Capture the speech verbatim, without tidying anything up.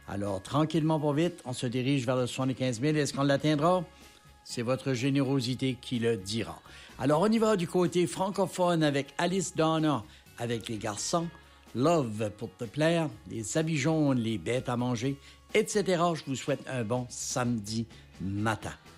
Alors, tranquillement pas vite, on se dirige vers le soixante-quinze mille. Est-ce qu'on l'atteindra? C'est votre générosité qui le dira. Alors, on y va du côté francophone avec Alice Donna, avec les garçons, Love pour te plaire, les habits jaunes, les bêtes à manger, et cetera. Je vous souhaite un bon samedi matin.